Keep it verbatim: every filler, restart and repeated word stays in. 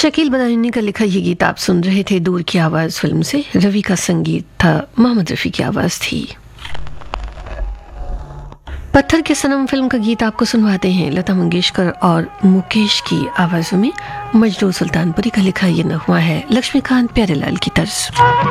शकील बदायूनी का लिखा ये गीत आप सुन रहे थे दूर की आवाज फिल्म से। रवि का संगीत था, मोहम्मद रफी की आवाज थी। पत्थर के सनम फिल्म का गीत आपको सुनवाते हैं लता मंगेशकर और मुकेश की आवाजों में। मजनू सुल्तानपुरी का लिखा ये नगमा है लक्ष्मीकांत प्यारेलाल की तर्ज।